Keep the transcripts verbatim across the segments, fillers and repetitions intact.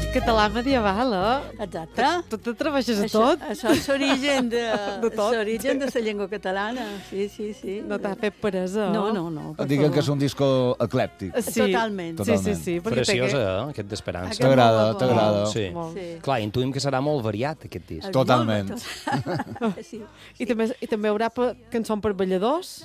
Català medieval, eh? Exacte. Tu t'atreveixes a Això, tot? això és l'origen de, De tot? l'origen de la llengua catalana. Sí, sí, sí. No t'ha fet peresa, No, oh? no, no. per Diguem que favor. és un disco eclèptic. Sí. Totalment. Sí, sí, sí. perquè té Preciosa, que- eh, aquest d'Esperança. Aquest T'agrada, molt bo. t'agrada. Sí. Molt. Sí. Clar, intuïm que serà molt variat, aquest disc. És Totalment. molt- Sí. I també, I també hi haurà pe- cançons per balladors?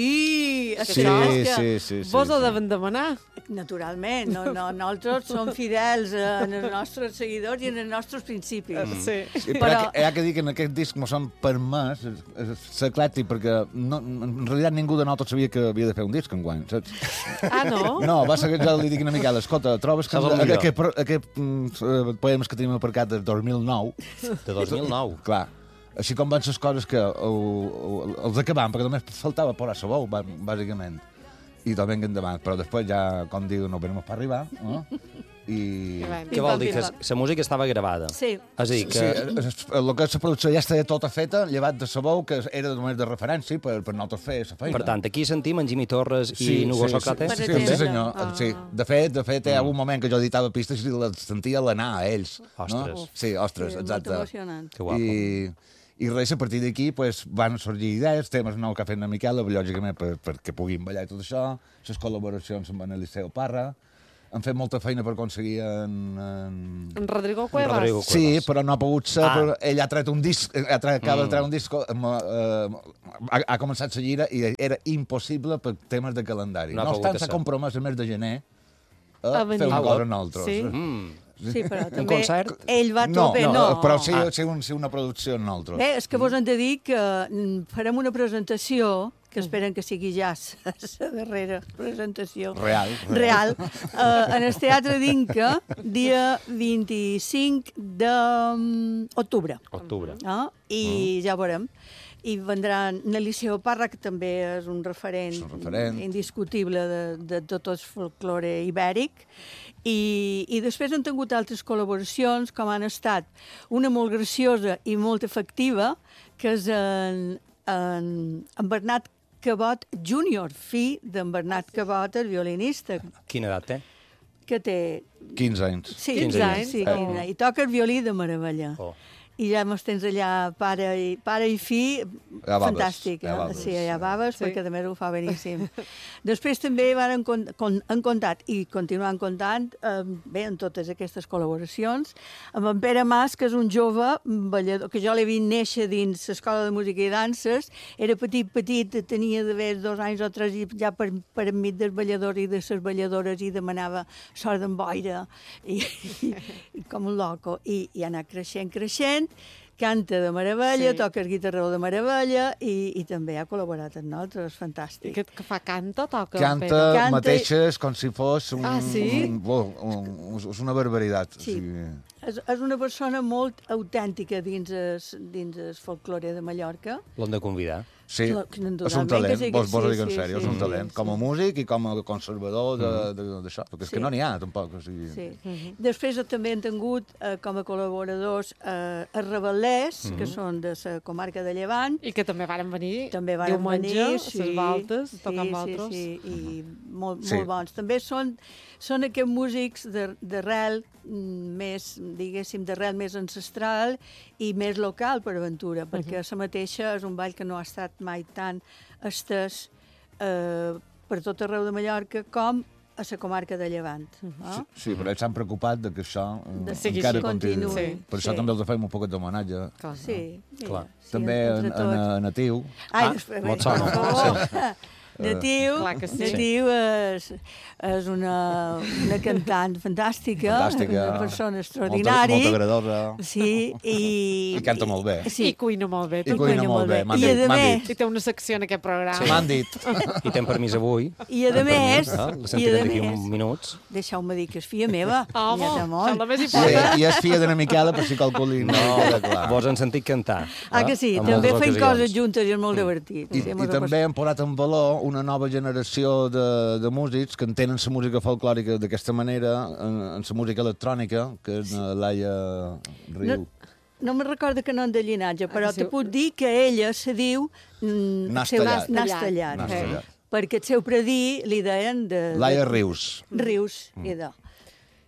Sí, és Sí, que, és que sí, sí. sí, Vos ho sí. deven demanar. naturalment, no, no, nosaltres som fidels en els nostres seguidors i en els nostres principis. Sí. Sí, però, Però- hi ha que dir que en aquest disc no s'han permès s'eclèctic perquè no, en realitat ningú de nosaltres sabia que havia de fer un disc enguany, saps? Ah, no? No, va ser que ja li dic a Miquel, escolta, trobes que Saps el millor? aquest, aquest mm, poemes que tenim aparcat des dos mil nou, De dos mil nou. clar, així com van les coses que uh, els acabam, perquè només faltava posar la veu, bà- bàsicament. I tot venga endavant, però després ja, com diu, no venim per arribar, no? I... Què vol dir? Que la música estava gravada. Sí. És a dir, Sí, que... es- el que és la producció ja estava tota feta, llevat de la veu, que era només de referència per, per nosaltres fer la feina. Per tant, aquí sentim en Jimmy Torres i Nugo Sócrates. Per Sí, sí, exemple. sí, senyor. Ah. Sí. De fet, de fet, hi ha un moment que jo editava pistes i les sentia l'anar a ells. Ostres. No? Sí, ostres, Sí, molt exacte. emocionant. Que guapo. I, I res, a partir d'aquí pues, van sorgir idees, temes nous que ha fet la Miquela, lògicament, per, perquè puguin ballar i tot això, les col·laboracions amb en Eliseu Parra, han fet molta feina per aconseguir en... en... En Rodrigo Cuevas. Rodrigo. Sí, Cuevas. però no ha pogut ser, Ah. però ell ha tret un disc, ha tret, acaba Mm. de treure un disc, amb, eh, ha, ha començat la gira i era impossible per temes de calendari. No ha No, pogut obstant, s'ha ser. compromès el mes de gener a, A venir. fer una Ah, cosa en altres. sí. Mm. Sí, però també concert? ell va a No, tope, no, no. però sí, Ah. sí, un, sí una producció en altres. Bé, és que vos hem de dir que mm, farem una presentació que esperen que sigui ja la darrera presentació. Real. Real. Uh, en el Teatre d'Inca, dia vint-i-cinc d'octubre. Octubre. No? I ja veurem. I vendran Eliseu Parra, que també és un referent, És un referent. indiscutible de, de tot el folklore ibèric. I, I després han tingut altres col·laboracions, com han estat una molt graciosa i molt efectiva, que és en, en, en Bernat Cabot Júnior, fill d'en Bernat Cabot, el violinista, Quina edat té? que té... quinze anys. Sí, quinze anys. Sí, anys. quinze. I toca el violí de meravella. Oh. I ja mos tens allà, pare i, pare i fill, Hi ha baves, fantàstic. hi ha Eh? baves. Sí, hi ha baves, Sí. perquè també ho fa beníssim. Després també van con, con, han comptat, i continuen comptant, eh, bé, en totes aquestes col·laboracions, amb en Pere Mas, que és un jove ballador, que jo l'he vist néixer dins l'Escola de Música i Danses, era petit, petit, tenia d'haver dos anys o tres, i ja per, per enmig dels balladors i de les balladores, i demanava sort d'en boira, i, i, i com un loco, i, i ha anat creixent, creixent, canta de meravella, Sí. toca el guitarró de meravella i, i també ha col·laborat amb nosaltres, I fantàstic. que, que fa canta, toca? en Canta, Pere? Canta i- mateixes com si fos un, Ah, sí? un, un, un, un, és una barbaritat. Sí. O sigui, És, és una persona molt autèntica dins el, dins el folklore de Mallorca. L'hem de convidar. Sí, Cla- que és un naturalment que talent, sí que vos, vos sí, ho dic en sí, sèrio, sí, és un sí, talent, sí. com a músic i com a conservador de- de- d'això, perquè és Sí. que no n'hi ha, tampoc. O sigui... Sí. Després també han tingut eh, com a col·laboradors eh, els Rebel·lers, que són de la comarca de Llevant. I que també varen venir També van diumenge, venir, a les voltes, sí, tocar amb sí, altres. sí, i molt, Sí. molt bons. També són, són aquests músics de- d'arrel mm, més, diguéssim, d'arrel més ancestral i més local per aventura, perquè la mateixa és un ball que no ha estat mai tan estès eh, per tot arreu de Mallorca com a la comarca de Llevant. No? Sí, però ells s'han preocupat de que això eh, De seguir encara així. continuï. Continuï, Per això sí. també els fem un poquet d'homenatge. Clar. Sí, mira, Clar. sí, També en, entre en, tots. en Natiu. Ai, Ah, després, molt bé, sona. per favor. Natiu, Clar que sí. Natiu és, és una, una cantant fantàstica, Fantàstica. una persona extraordinària. Molt, molt agradadora. Sí, i... I canta molt bé. Sí, I cuina molt bé. I també. cuina molt bé, m'han I dit, a m'han més, dit. I té una secció en aquest programa. M'han dit. I tem permís avui. i a més, Eh? La i a sentirem d'aquí més, uns minuts. deixeu-me dir que és filla meva. Home, ja això està molt. és la més I, important. I és filla d'una Miquela, per si calculin. No, queda clar. Vos han sentit cantar. Ah, eh? que sí, En també moltes fem ocasions. coses juntes i és molt divertit. I, Sí, I mos ha també hem posat en valor una nova generació de, de músics que entenen la música folclòrica d'aquesta manera, en, en la música electrònica, que és la Laia Riu. No me'n recordo que no en de llinatge, però Ah, que sí. te puc dir que ella se diu... mm, Nas seu- tallat. Nas Tallat. tallat. Nas eh? tallat. Perquè el seu predí li deien de... Laia de- Rius. Rius, i de...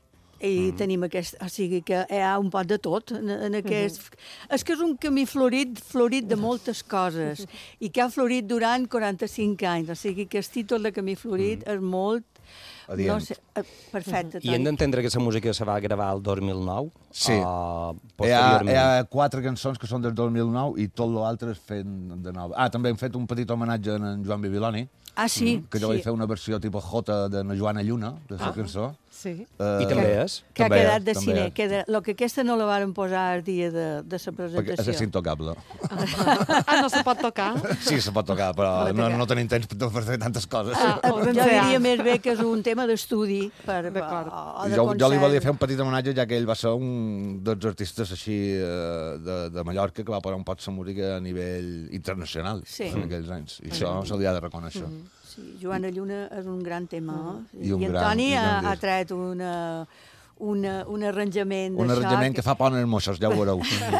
i mm. tenim aquest... O sigui que hi ha un pot de tot en, en aquest... Mm -hmm. És que és un camí florit, florit de moltes coses, i que ha florit durant quaranta-cinc anys. O sigui que el títol de Camí Florit mm. és molt... Adient. No sé, perfecte. I hem d'entendre que la música se va gravar el dos mil nou? Sí. O Hi ha, posteriorment? hi ha quatre cançons que són del dos mil nou i tot l'altre és fet de nou. Ah, també hem fet un petit homenatge a en Joan Bibiloni, Ah, sí. que jo sí. vaig fer una versió tipus Jota de na Joana Lluna, de la Ah. cançó. Sí. Uh, I també és? Que ha també quedat és, de també cine. és. Queda, lo que aquesta no la varen posar el dia de, de la Perquè presentació. és intocable. Ah, no se pot tocar? Sí, se pot tocar, però Pot no, tocar. no tenim temps per per fer tantes coses. Ah, Eh, ho jo vam diria fer. més bé que és un tema d'estudi per, D'acord. o de Jo, jo li concert. volia fer un petit homenatge, ja que ell va ser un dels artistes així eh, de, de Mallorca que va posar un pot la música a nivell internacional Sí. en aquells anys. I això se li ha de reconèixer. Sí, Joana Lluna és un gran tema. eh? I un I gran- Antoni i un gran ha, ha disc. tret una, una, un arranjament Un d'això arranjament que fa por als moixos, ja ho veureu.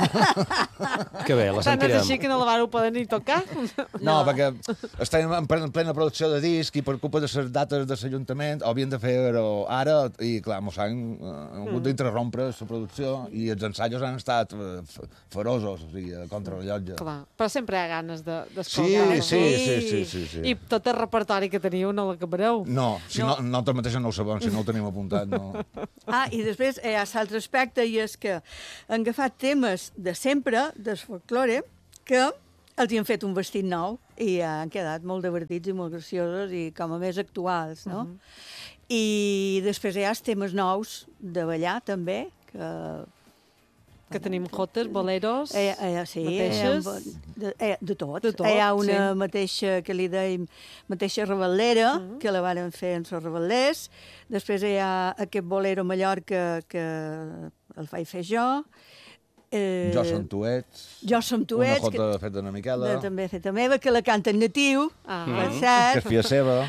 Que bé, la Tant és sentirem. així que no la vàreu poder ni tocar? No, perquè estem en plena, en plena producció de disc i per culpa de les dates de l'Ajuntament ho havien de fer-ho ara i, clar, mos han, eh, han hagut d'interrompre la producció i els ensaios han estat eh, f- ferosos, o sigui, a contrarrellotge. Clar, però sempre hi ha ganes de- Sí, d'escoltar-lo. sí, sí, sí, sí, sí. I tot el repertori que teniu no l'acabareu. No, si no, no, no mateix no ho sabem, si no ho tenim apuntat, no. Ah, i després hi ha l'altre aspecte, i és que han agafat temes de sempre, del folklore, que els hi han fet un vestit nou i han quedat molt divertits i molt graciosos i com a més actuals, no? Uh -huh. I després hi ha els temes nous de ballar, també, que... Que tenim jotes, boleros, Eh, eh, sí, mateixes. eh, de, eh, de tot. De tot, Hi ha una sí. mateixa, que li deim, mateixa rebel·lera, uh -huh. que la varen fer en els rebel·lers. Després hi ha aquest bolero Mallorca, que el vaig fer jo. Eh, Jo som tuets, Jo som tuets, una que, jota feta de Miquela, de, també feta meva, que la canta en natiu, Ah. per que és cert. filla seva.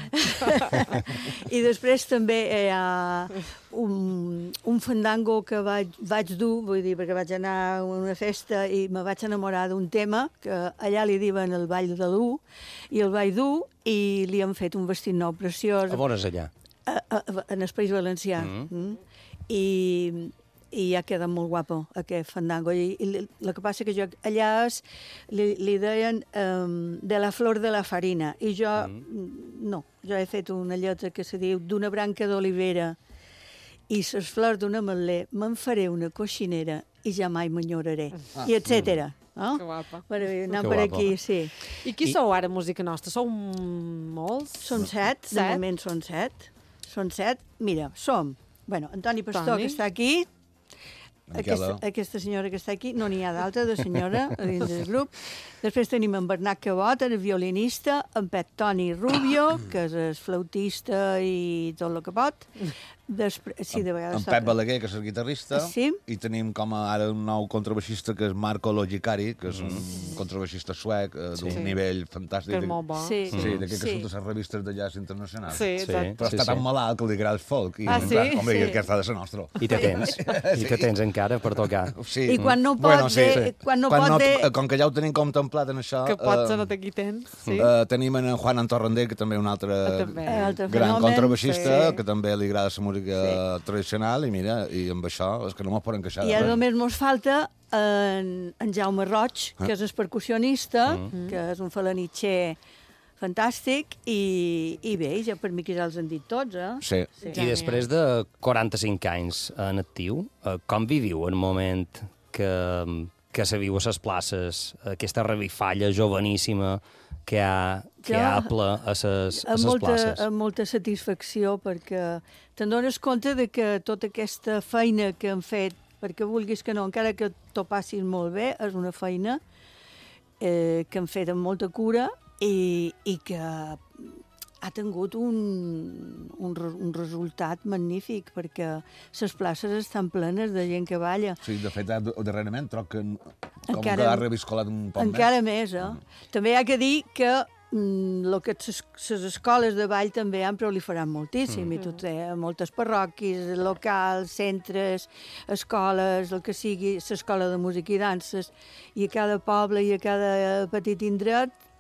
I després també hi ha un, un fandango que vaig, vaig dur, vull dir, perquè vaig anar a una festa i me vaig enamorar d'un tema que allà li diuen el Ball de l'U, i el vaig dur i li han fet un vestit nou preciós A on és allà? a, a, en el País Valencià. Mm. Mm. I, i ja queda molt guapo aquest fandango. I, i el que passa que jo allà és, li, li deien um, de la flor de la farina, i jo mm. no, jo he fet una lletra que se diu d'una branca d'olivera i ses flors d'un ametler, me'n faré una coixinera i ja mai m'enyoraré, ah. i etcètera. No? Que guapa. Per, anar Que per guapa. aquí, sí. I qui I- sou ara, música nostra? Sou molts? Són set, de Set? moment són set. Són set. Mira, som, bueno, Antoni Pastor, Toni. que està aquí, aquesta, Miquela. aquesta senyora que està aquí, no n'hi ha d'altra de senyora a dins del grup. Després tenim en Bernat Cabot, el violinista, en Pep Toni Rubio, que és el flautista i tot el que pot. Després, sí, de vegades En Pep Balaguer, que és el guitarrista, Sí. i tenim com a ara un nou contrabaixista, que és Marco Logicari, que és un contrabaixista suec eh, d'un Sí. nivell fantàstic. Que és molt bo. Sí, Sí, d'aquest que sí. surt a les revistes de jazz internacionals. Sí, Sí. exacte. Però Sí, està sí. tan malalt que li agrada el folk. I, Ah, sí? clar, home, Sí. i aquest ha de ser nostre. I te tens. I te tens encara per tocar. Sí. I quan no pot bé- quan no pot bé- Com que ja ho tenim contemplat en això... Que pot ser eh, no aquí tens. Sí. eh, tenim en Juan Antorrandé, que també és un altre, Ah, també. Eh, altre gran fenomen, contrabaixista, sí. que també li agrada la música tradicional, i mira, i amb això és que no mos poden queixar. I de ara res. només mos falta en, en Jaume Roig, que és el percussionista, Mm. que és un falanitxer fantàstic, i, i bé, ja per mi que ja els han dit tots, eh? Sí. Sí. I després de quaranta-cinc anys en actiu, eh, com viviu el moment que, que se viu a les places, aquesta revifalla joveníssima que hi ha, que hi ha Jo- ple a les, a amb les molta, places? amb molta satisfacció, perquè te'n dones compte de que tota aquesta feina que han fet, perquè vulguis que no, encara que t'ho passis molt bé, és una feina eh, que han fet amb molta cura i, i que ha tingut un, un, re- un resultat magnífic, perquè les places estan plenes de gent que balla. Sí, de fet, ara, darrerament, troc que com Encara- que ha reviscolat un poc Encara més. més, eh? També hi ha que dir que mm, lo que les escoles de ball també han proliferat moltíssim, mm. i tot eh, moltes parròquies, locals, centres, escoles, el que sigui, l'escola de música i danses, i a cada poble i a cada petit indret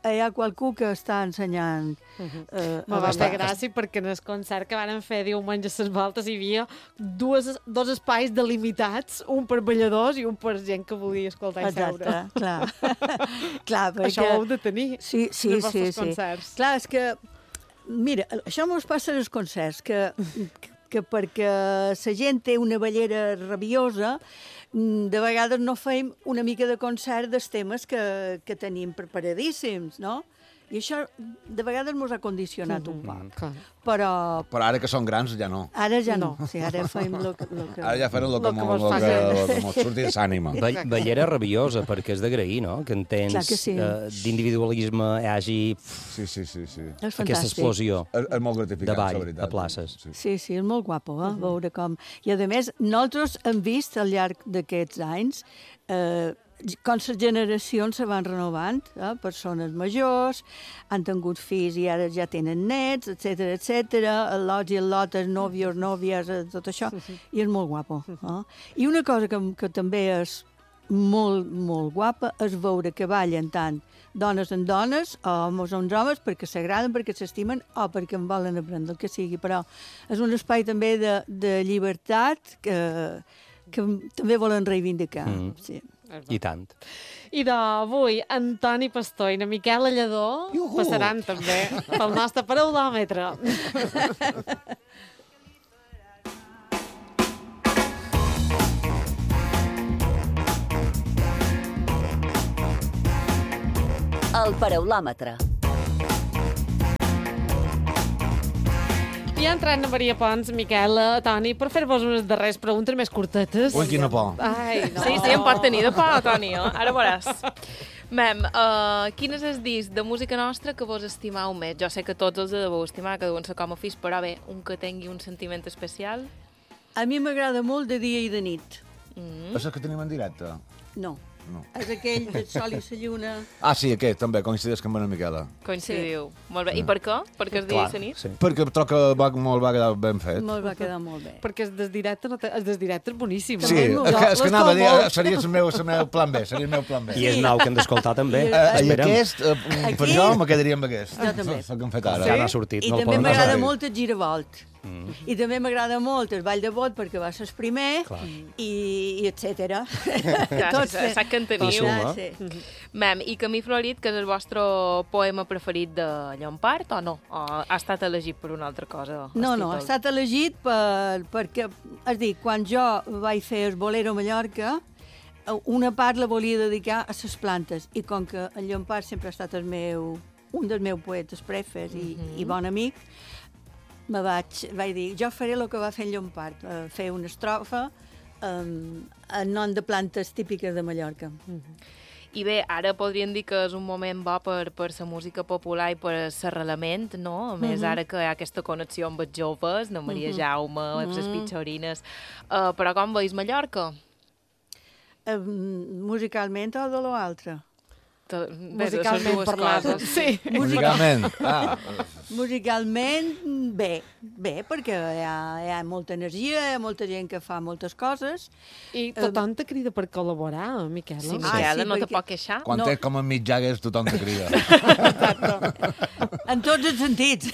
hi ha qualcú que està ensenyant... Eh, Me va fer gràcia perquè en el concert que van fer diumenge a les voltes hi havia dues, dos espais delimitats, un per balladors i un per gent que volia escoltar i seure. Exacte, clar. clar perquè... Això ho heu de tenir. Sí, sí, en els sí, vostres sí. concerts. Clar, és que... Mira, això mos passa als concerts, que, que perquè la gent té una ballera rabiosa, de vegades no fem una mica de concert dels temes que, que tenim preparadíssims, no? I això de vegades mos ha condicionat un poc. Clar. Però Però ara que són grans ja no. ara ja no. No. Sí, ara fem el que... Lo que... Ara ja farem el que, Lo que mo- mos lo fa que, grans. lo que mos surti de l'ànima. Ba ballera rabiosa, perquè és d'agrair, no? Que en temps Clar que sí. eh, d'individualisme hi hagi Sí, sí, sí, sí. És aquesta fantàstic. explosió És, és molt gratificant, de ball la veritat. a places. Sí. Sí, sí, és molt guapo, eh? Veure com... I, a més, nosaltres hem vist al llarg d'aquests anys eh, com les generacions se van renovant, eh? Persones majors, han tingut fills i ara ja tenen nets, etc etcètera, el lots i el lotes, nòvios, nòvies, eh, tot això, i és molt guapo. Eh? I una cosa que, que també és molt, molt guapa és veure que ballen tant dones en dones, o homes en homes, perquè s'agraden, perquè s'estimen, o perquè en volen aprendre el que sigui. Però és un espai també de, de llibertat que, que també volen reivindicar. Mm. Sí. I tant. I d'avui, Antoni Pastor i na Miquela Lledó Iuhu! passaran també pel nostre paraulòmetre. El paraulòmetre. I ha entrat na Maria Pons, Miquela, Toni, per fer-vos unes darreres preguntes més curtetes. Ui, quina por. Ai, no. Sí, sí, em pot tenir de por, Toni, eh? Ara veuràs. Mem, uh, quin és el disc de música nostra que vos estimau més? Jo sé que tots els deveu estimar, cada un sa com a fills, però bé, un que tingui un sentiment especial? A mi m'agrada molt de dia i de nit. Mm. És el que tenim en directe? No. No. És aquell del sol i la lluna. Ah, sí, aquest, també, coincideix amb una Miquela. Coincidiu. Sí. Molt bé. I per què? Perquè és dia i la nit? sí. Perquè troc que va, molt va quedar ben fet. Me'l va quedar molt bé. Perquè el desdirecte, no té... el desdirecte és boníssim. Sí, També és molt. que, és que anava a dir, L'escolto eh, seria el meu, el meu plan B, seria el meu plan B. I és nou que hem d'escoltar també. I- Eh, I Esperem. aquest, eh, per Aquí- jo, me quedaria amb aquest. Jo també. És el que hem fet ara. Ja n'ha sortit. I no el també poden m'agrada sortir. molt el giravolt. Mm. I també m'agrada molt el ball de bot perquè va ser el primer Clar. i, i etcètera. Ja, Tots, sa- sap que en teniu. I suma. Sí. Mem, i Camí Florit, que és el vostre poema preferit de Llompart, o no? O ha estat elegit per una altra cosa? el No, no, ha títol? estat elegit per, perquè, és a dir, quan jo vaig fer el Bolero a Mallorca, una part la volia dedicar a les plantes, i com que el Llompart sempre ha estat el meu, un dels meus poetes prefers i, Mhm. i bon amic, me vaig, vaig dir, jo faré el que va fer en Llompart, eh, fer una estrofa um, en nom de plantes típiques de Mallorca. I bé, ara podríem dir que és un moment bo per, per la música popular i per l'arrelament, no? A més, Mhm. ara que hi ha aquesta connexió amb els joves, la Maria Mhm. Jaume, amb les Mhm. pitxorines... Uh, però com veus Mallorca? Um, musicalment o de l'altre? Te- bé, de les Musicalment dues parlant. coses. Sí. Musicalment. Ah, Musicalment, bé, bé, perquè hi ha, hi ha molta energia, hi ha molta gent que fa moltes coses. I tothom te crida per col·laborar, Miquela. Sí, Ah, Miquela, sí, no te perquè- pot queixar? quan No. no. és com en Mick Jagger, tothom te crida. En tots els sentits.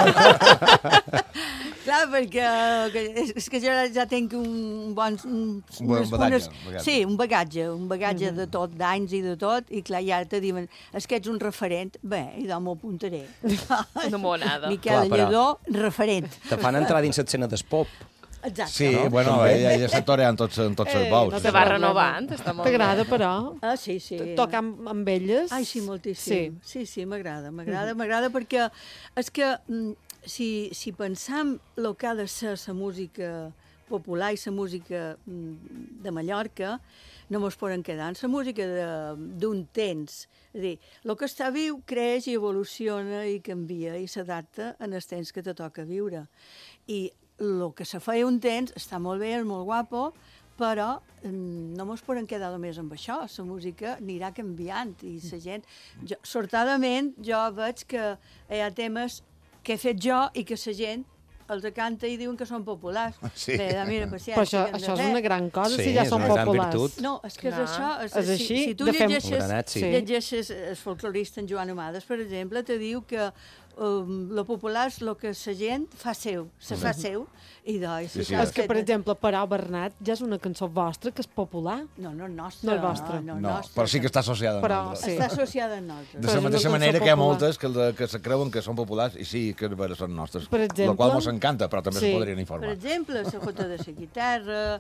Clar, perquè que, és, és que jo ja tinc un bon... Un, Un bon unes- bagatge, unes- bagatge. Sí, un bagatge, un bagatge de tot, d'anys i de tot, i clar, ja te diuen, és que ets un referent. Bé, i doncs m'ho apuntaré. No m'ho nada. Miquel Clar, però- Lledó, referent. Te fan entrar dins l'escena del pop. Exacte. Sí, No? bueno, També. ella, ella s'atora en tots, en tots els Eh, bous. no Se va renovant, està molt bé. T'agrada, però, Ah, sí, sí. tocar amb, amb elles? Ai, sí, moltíssim. Sí, sí, sí m'agrada, m'agrada, Mhm. m'agrada perquè és que mm, si, si pensam el que ha de ser la música popular i la música mm, de Mallorca, no mos poden quedar en la música de- d'un temps. És a dir, el que està viu creix i evoluciona i canvia i s'adapta en els temps que te toca viure. I el que se feia un temps està molt bé, és molt guapo, però mm, no mos podem quedar només amb això. La música anirà canviant i la gent... Jo, sortadament, jo veig que hi ha temes que he fet jo i que la gent els canta i diuen que són populars. Sí. Bé, mira, paciència. Però això, que hem de això és fer. una gran cosa, Sí, si ja és són una gran populars. virtut. No, és que és Clar. això. És, És si, així, si tu de fem- llegeixes, Un gran èxit. Sí. llegeixes el folclorista en Joan Amades, per exemple, te diu que um, lo popular és el que la gent fa seu, se fa seu, i doncs... Sí, sí, És que, per exemple, Parau Bernat ja és una cançó vostra que és popular. No, no és nostra. No és vostra. No, No, nostra. però sí que està associada Però- amb nosaltres. sí. Està associada a nosaltres. De Però la és una mateixa cançó manera que hi ha popular. moltes que, de, que se creuen que són populars i sí, que de veres són nostres. Per exemple? La qual mos encanta, però també Sí. sí. podrien Per informar. exemple, la Jota de la Guitarra,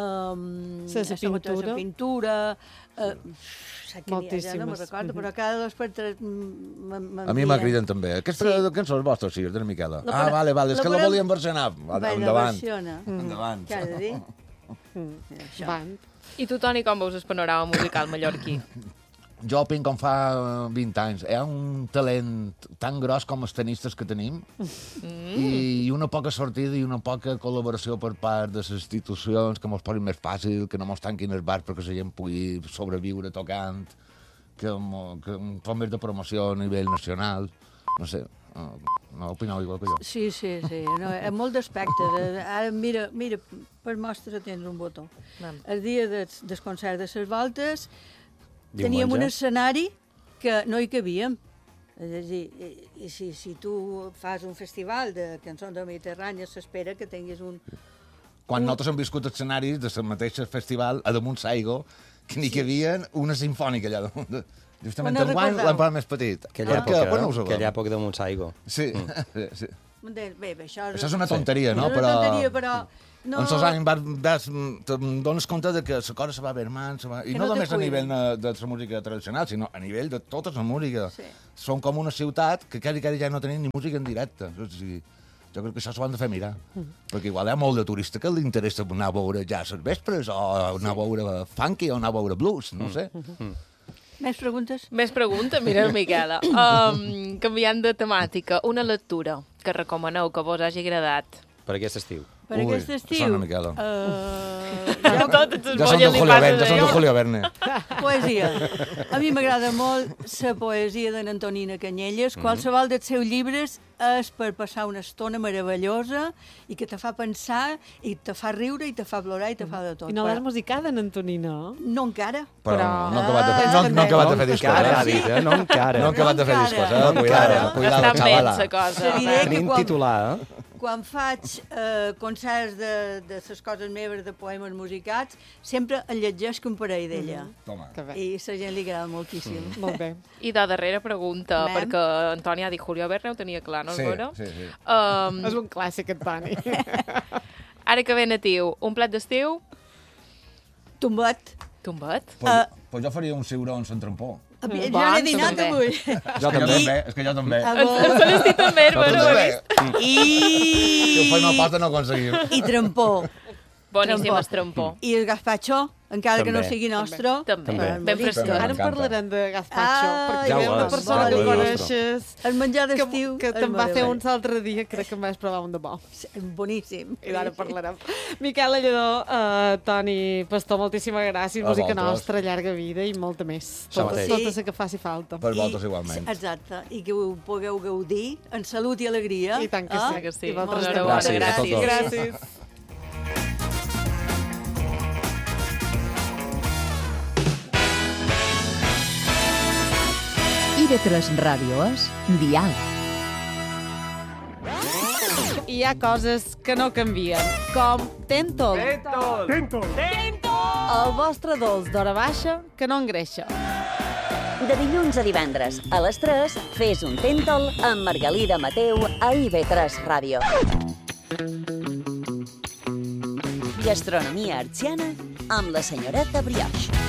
um, La la Jota de pintura. la pintura, uh, ja no me'n Moltíssimes. recordo, però cada dos per tres m'envien. A mi m'agriden també. Aquests Sí. sí. cançons vostres, sí, de la Miquela. La ah, para- vale, vale, és la que la para- volien versionar. Vai, Endavant. versiona. Endavant. Què ha de dir? Mm. Això. Van. I tu, Toni, com veus el panorama musical mallorquí? Jo opino com fa vint anys. Hi ha un talent tan gros com els tenistes que tenim mm. i una poca sortida i una poca col·laboració per part de les institucions que mos posin més fàcil, que no mos tanquin els bars perquè la gent pugui sobreviure tocant, que, mo, que un poc més de promoció a nivell nacional. No sé, no, no opineu igual que jo. Sí, sí, sí. No, en molt d'aspectes. Ara, mira, mira, per mostres tens un botó. Vam. El dia des, des concert de les Voltes Diumenge. teníem un escenari que no hi cabíem. És a dir, i, i si, si tu fas un festival de cançons de Mediterrània, s'espera que tinguis un... Quan nosaltres hem viscut escenaris de la mateixa festival a damunt Saigo, que n'hi havia una sinfònica allà damunt. Justament Quan no enguany recordeu? l'hem parlat més petit. Aquella Ah, que, època, quan no ho sabem? aquella època de Montsaigo. Sí, sí, sí. Bé, bé, això és... Això és una tonteria, no? És una Però... tonteria, però... No... En els anys vas, vas, te'n dones compte de que la cosa se va bermant, se va... i Que no, no te només a cuiden. nivell de, de la música tradicional, sinó a nivell de tota la música. Sí. Som com una ciutat que quasi, quasi ja no tenim ni música en directe. O sigui, jo crec que això s'ho han de fer mirar. Mm. Perquè igual hi ha molt de turista que li interessa anar a veure jazz als vespres, o anar a veure funky, o anar a veure blues, no ho sé. Mm. Més preguntes? Més pregunta, mira el Miquela. Um, canviant de temàtica, una lectura que recomaneu, que vos hagi agradat. Per aquest estiu. Per Ui, aquest estiu... sona Miquela. Uh, Ja tots els Ja són bolles de li Julio passen Verne, ja són de allò. Julio Verne. Poesia. A mi m'agrada molt la poesia d'en Antonina Canyelles. Qualsevol dels seus llibres és per passar una estona meravellosa i que te fa pensar, i te fa riure, i te fa plorar, i te fa de tot. I no l'has Però musicada, en Antonina? no encara. Però, Però- no ha acabat de fer, no, no ha acabat de fer discos, encara, eh? ha dit, eh? No encara. No ha acabat de fer No discos, encara. eh? Cuidado, No cuidado, Està ben xavala. la cosa. Te diré que Tenim quan- titular, eh? Quan faig eh, concerts de, de les coses meves, de poemes musicats, sempre en llegeixo un parell d'ella. Toma. Que bé. I a la gent li agrada moltíssim. Molt bé. I de darrera pregunta, Mem. perquè Antoni ha dit Julio Verne, ho tenia clar, no? Sí, Vera? sí, sí. Um, És un clàssic, Antoni. ara que ve natiu, un plat d'estiu, Tombet. tombet. Pues, uh, pues jo faria un ciuró en Sant Trampó. Jo Mm, n'he bon, dinat també. avui. Jo també. És que jo també. A És bo- Se n'estic també, que jo però ho he també. vist. Si ho I... feim a pasta no ho aconseguim. I trampó. Boníssim Trampó. el trampó. I el gazpacho, encara que no També. sigui nostre. També. També. Ben fresquet. També. Ara en m'encanta. parlarem de gazpacho, Ah, perquè ja hi ha ho una és, persona ja que ho és. coneixes El menjar que, d'estiu que és te'n va fer meravellós. uns altre dia, crec que em vas provar un de bo. Boníssim. I d'ara parlarem. Miquel Lledó, uh, Toni Pastor, moltíssimes gràcies. A Música vosaltres. nostra, llarga vida i molta més. Això Tota, mateix. tota la que faci falta. Per vosaltres igualment. Exacte. I que ho pugueu gaudir en salut i alegria. I tant que eh? sí. que sí. I vosaltres Enhorabona, també. Gràcies a tots dos. Gràcies. I de tres ràdio és Diàleg. Hi ha coses que no canvien, com Tentol. Tentol! El vostre dolç d'hora baixa que no engreixa. De dilluns a divendres, a les tres, fes un Tentol amb Margalida Mateu a I V tres Ràdio. Gastronomia artsiana amb la senyoreta Brioche.